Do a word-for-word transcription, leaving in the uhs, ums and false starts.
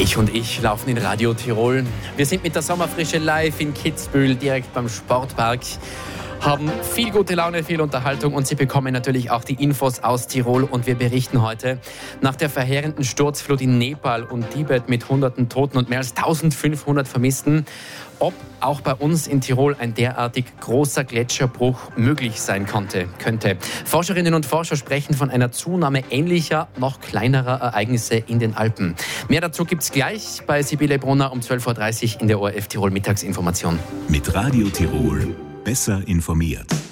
Ich und ich laufen in Radio Tirol. Wir sind mit der Sommerfrische live in Kitzbühel, direkt beim Sportpark. Haben viel gute Laune, viel Unterhaltung und Sie bekommen natürlich auch die Infos aus Tirol. Und wir berichten heute nach der verheerenden Sturzflut in Nepal und Tibet mit hunderten Toten und mehr als eintausendfünfhundert Vermissten, ob auch bei uns in Tirol ein derartig großer Gletscherbruch möglich sein konnte, könnte. Forscherinnen und Forscher sprechen von einer Zunahme ähnlicher, noch kleinerer Ereignisse in den Alpen. Mehr dazu gibt's gleich bei Sibylle Brunner um zwölf Uhr dreißig in der O R F Tirol Mittagsinformation. Mit Radio Tirol besser informiert.